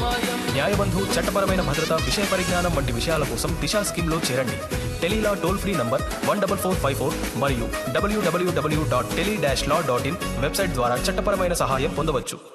న్యాయబంధు, చట్టపరమైన భద్రత, విషయ పరిజ్ఞానం వంటి విషయాల కోసం దిశా స్కీమ్లో చేరండి. టెలీలా టోల్ ఫ్రీ నంబర్ 14454 మరియు www.tele-law.in వెబ్సైట్ ద్వారా చట్టపరమైన సహాయం పొందవచ్చు.